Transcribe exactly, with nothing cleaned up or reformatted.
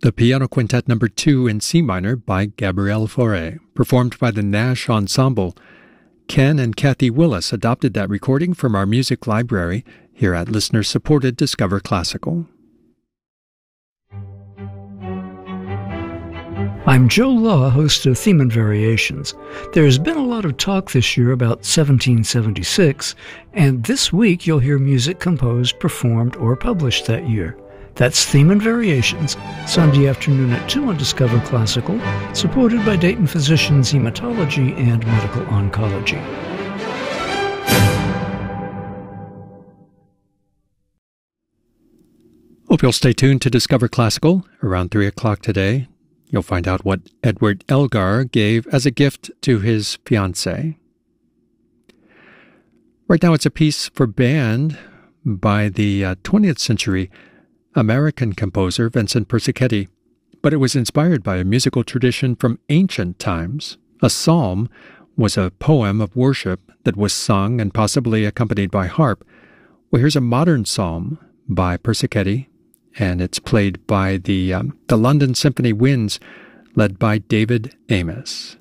The Piano Quintet Number two in C minor by Gabriel Fauré, performed by the Nash Ensemble. Ken and Kathy Willis adopted that recording from our music library here at listener-supported Discover Classical. I'm Joe Law, host of Theme and Variations. There's been a lot of talk this year about seventeen seventy-six, and this week you'll hear music composed, performed, or published that year. That's Theme and Variations, Sunday afternoon at two on Discover Classical, supported by Dayton Physicians Hematology and Medical Oncology. Hope you'll stay tuned to Discover Classical. Around three o'clock today, you'll find out what Edward Elgar gave as a gift to his fiancée. Right now it's a piece for band by the uh, twentieth century American composer Vincent Persichetti, but it was inspired by a musical tradition from ancient times. A psalm was a poem of worship that was sung and possibly accompanied by harp. Well, here's a modern psalm by Persichetti, and it's played by the, um, the London Symphony Winds, led by David Amos.